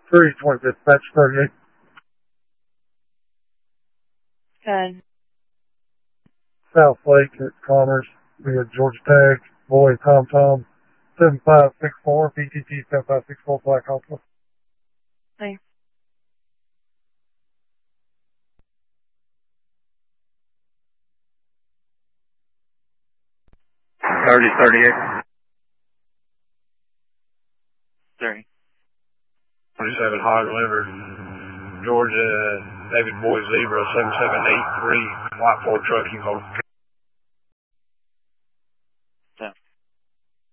320 dispatch 38. Good. South Lake at Commerce. We had Georgia Tag, Boy, Tom Tom, 7564, PTT 7564, Black Hospital. Thanks. 3038. Sorry. 27 Hog Liver, Georgia, David Boy Zebra 7783, white Ford truck, you hold.